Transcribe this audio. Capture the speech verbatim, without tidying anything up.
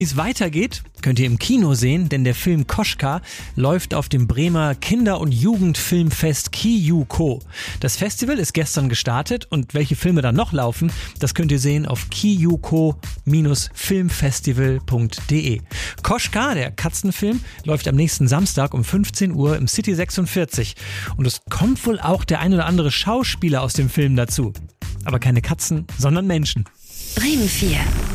Wie es weitergeht, könnt ihr im Kino sehen, denn der Film Koschka läuft auf dem Bremer Kinder- und Jugendfilmfest KiYuKo. Das Festival ist gestern gestartet und welche Filme dann noch laufen, das könnt ihr sehen auf kiyuko Filmfestival punkt de. Koschka, der Katzenfilm, läuft am nächsten Samstag um fünfzehn Uhr im City sechsundvierzig. Und es kommt wohl auch der ein oder andere Schauspieler aus dem Film dazu. Aber keine Katzen, sondern Menschen. Bremen vier.